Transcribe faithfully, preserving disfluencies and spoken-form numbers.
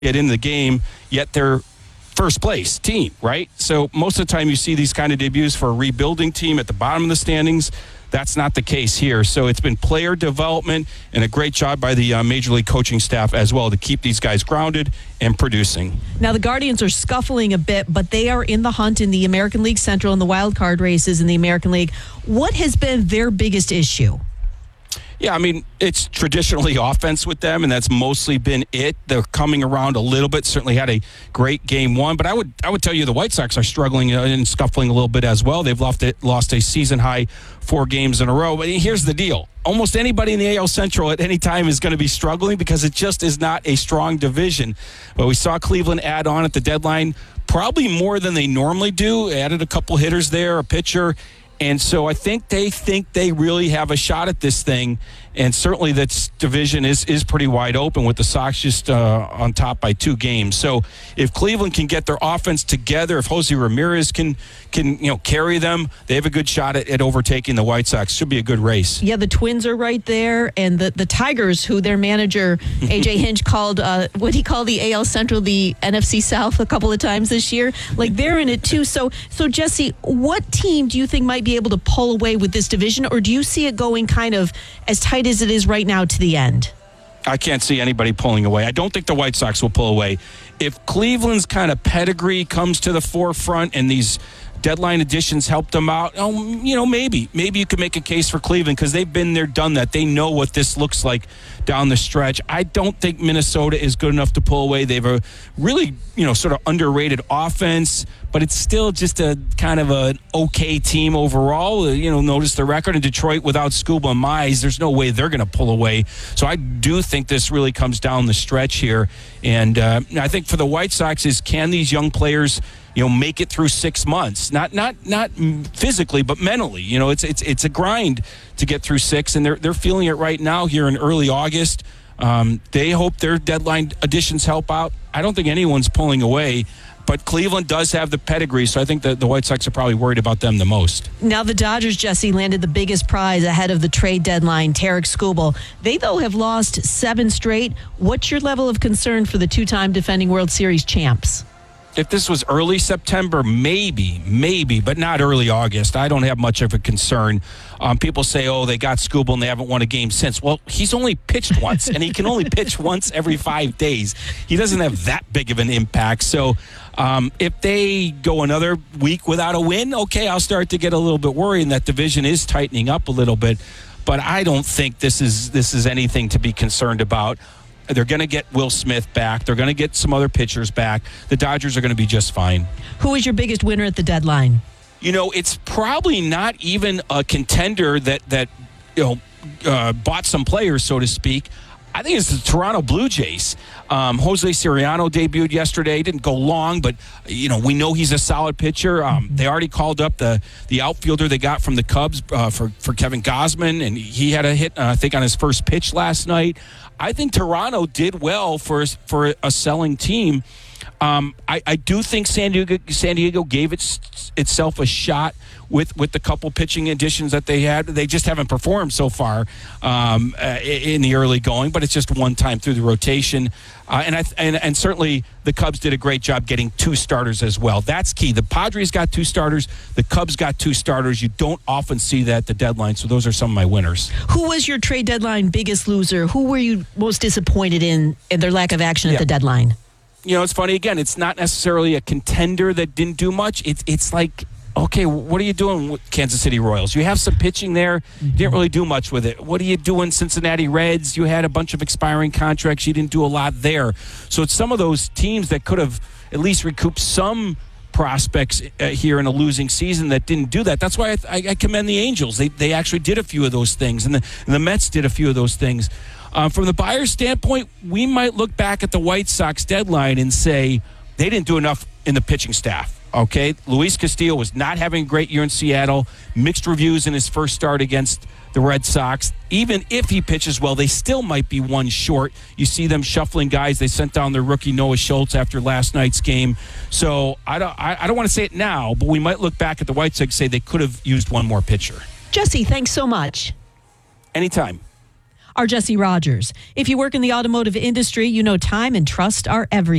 get in the game, yet they're first place team, right? So most of the time you see these kind of debuts for a rebuilding team at the bottom of the standings. That's not the case here. So it's been player development and a great job by the uh, Major League coaching staff as well to keep these guys grounded and producing. Now the Guardians are scuffling a bit, but they are in the hunt in the American League Central and the wild card races in the American League. What has been their biggest issue? Yeah, I mean, it's traditionally offense with them, and that's mostly been it. They're coming around a little bit. Certainly had a great game one, but I would I would tell you the White Sox are struggling and scuffling a little bit as well. They've lost, it, lost a season-high four games in a row. But here's the deal. Almost anybody in the A L Central at any time is going to be struggling because it just is not a strong division. But we saw Cleveland add on at the deadline probably more than they normally do. Added a couple hitters there, a pitcher. And so I think they think they really have a shot at this thing. And certainly that division is, is pretty wide open with the Sox just uh, on top by two games. So if Cleveland can get their offense together, if Jose Ramirez can can you know carry them, they have a good shot at, at overtaking the White Sox. Should be a good race. Yeah, the Twins are right there. And the, the Tigers, who their manager, A J Hinch, called, uh, what he called the A L Central, the N F C South a couple of times this year. Like, they're in it too. So, so Jesse, what team do you think might be able to pull away with this division? Or do you see it going kind of as tight as it is right now to the end? I can't see anybody pulling away. I don't think the White Sox will pull away. If Cleveland's kind of pedigree comes to the forefront and these deadline additions help them out, oh, you know, maybe. Maybe you could make a case for Cleveland because they've been there, done that. They know what this looks like down the stretch. I don't think Minnesota is good enough to pull away. They have a really, you know, sort of underrated offense, but it's still just a kind of an okay team overall. You know, notice the record in Detroit without Scuba and Mize. There's no way they're going to pull away. So I do think this really comes down the stretch here. And uh, I think for the White Sox is, can these young players, you know, make it through six months? Not not not physically, but mentally. You know, it's it's it's a grind to get through six, and they're they're feeling it right now here in early August. Um, they hope their deadline additions help out. I don't think anyone's pulling away. But Cleveland does have the pedigree, so I think that the White Sox are probably worried about them the most. Now the Dodgers, Jesse, landed the biggest prize ahead of the trade deadline, Tarik Skubal. They, though, have lost seven straight. What's your level of concern for the two-time defending World Series champs? If this was early September, maybe, maybe, but not early August. I don't have much of a concern. Um, people say, oh, they got Skubal and they haven't won a game since. Well, he's only pitched once, and he can only pitch once every five days. He doesn't have that big of an impact. So um, if they go another week without a win, okay, I'll start to get a little bit worried, and that division is tightening up a little bit. But I don't think this is this is anything to be concerned about. They're going to get Will Smith back. They're going to get some other pitchers back. The Dodgers are going to be just fine. Who is your biggest winner at the deadline? You know, it's probably not even a contender that, that you know, uh, bought some players, so to speak. I think it's the Toronto Blue Jays. Um, Jose Siriano debuted yesterday. Didn't go long, but, you know, we know he's a solid pitcher. Um, they already called up the, the outfielder they got from the Cubs uh, for, for Kevin Gausman, and he had a hit, uh, I think, on his first pitch last night. I think Toronto did well for, for a selling team. Um, I, I do think San Diego, San Diego gave its, itself a shot with, with the couple pitching additions that they had. They just haven't performed so far um, uh, in the early going, but it's just one time through the rotation. Uh, and, I, and and certainly the Cubs did a great job getting two starters as well. That's key. The Padres got two starters. The Cubs got two starters. You don't often see that at the deadline, so those are some of my winners. Who was your trade deadline biggest loser? Who were you most disappointed in, in their lack of action yeah. at the deadline? You know, it's funny. Again, it's not necessarily a contender that didn't do much. It's it's like, okay, what are you doing with Kansas City Royals? You have some pitching there. You didn't really do much with it. What are you doing, Cincinnati Reds? You had a bunch of expiring contracts. You didn't do a lot there. So it's some of those teams that could have at least recouped some prospects uh, here in a losing season that didn't do that. That's why I, I commend the Angels. They they actually did a few of those things, and the, and the Mets did a few of those things. Um, from the buyer's standpoint, we might look back at the White Sox deadline and say they didn't do enough in the pitching staff. Okay, Luis Castillo was not having a great year in Seattle. Mixed reviews in his first start against the Red Sox. Even if he pitches well, they still might be one short. You see them shuffling guys. They sent down their rookie Noah Schultz after last night's game. So I don't, I, I don't want to say it now, but we might look back at the White Sox and say they could have used one more pitcher. Jesse, thanks so much. Anytime. Our Jesse Rogers. If you work in the automotive industry, you know time and trust are everything.